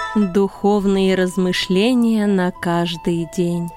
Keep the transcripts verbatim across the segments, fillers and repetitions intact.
Духовные размышления на каждый день.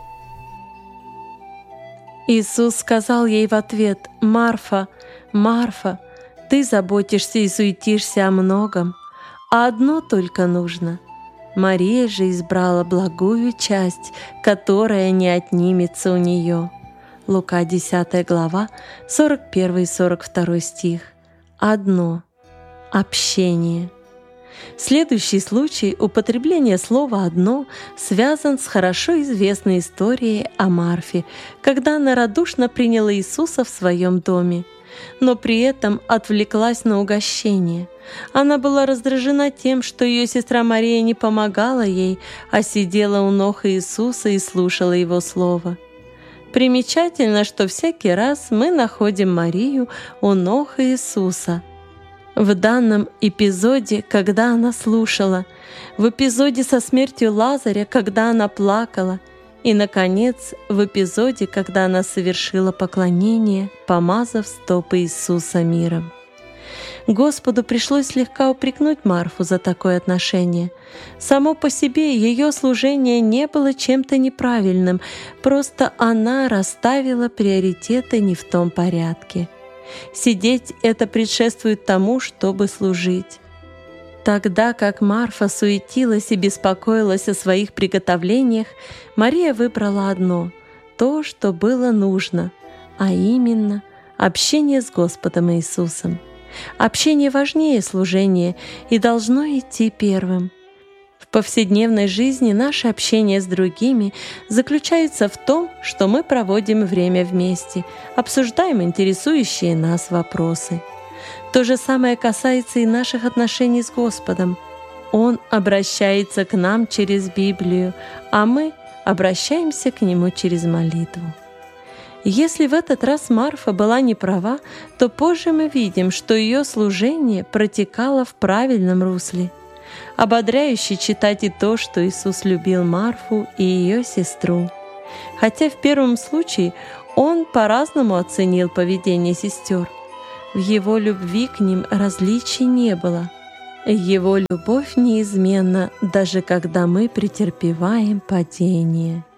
Иисус сказал ей в ответ: «Марфа, Марфа, ты заботишься и суетишься о многом, а одно только нужно. Мария же избрала благую часть, которая не отнимется у нее». Лука десятая глава, сорок первый сорок второй стих. Одно — общение. Следующий случай употребления слова «одно» связан с хорошо известной историей о Марфе, когда она радушно приняла Иисуса в своем доме, но при этом отвлеклась на угощение. Она была раздражена тем, что ее сестра Мария не помогала ей, а сидела у ног Иисуса и слушала Его слово. Примечательно, что всякий раз мы находим Марию у ног Иисуса. В данном эпизоде, когда она слушала, в эпизоде со смертью Лазаря, когда она плакала, и, наконец, в эпизоде, когда она совершила поклонение, помазав стопы Иисуса миром. Господу пришлось слегка упрекнуть Марфу за такое отношение. Само по себе ее служение не было чем-то неправильным, просто она расставила приоритеты не в том порядке. Сидеть — это предшествует тому, чтобы служить. Тогда как Марфа суетилась и беспокоилась о своих приготовлениях, Мария выбрала одно — то, что было нужно, а именно общение с Господом Иисусом. Общение важнее служения и должно идти первым. В повседневной жизни наше общение с другими заключается в том, что мы проводим время вместе, обсуждаем интересующие нас вопросы. То же самое касается и наших отношений с Господом. Он обращается к нам через Библию, а мы обращаемся к Нему через молитву. Если в этот раз Марфа была не права, то позже мы видим, что ее служение протекало в правильном русле. Ободряюще читать и то, что Иисус любил Марфу и ее сестру. Хотя в первом случае Он по-разному оценил поведение сестер. В Его любви к ним различий не было. Его любовь неизменна, даже когда мы претерпеваем падение.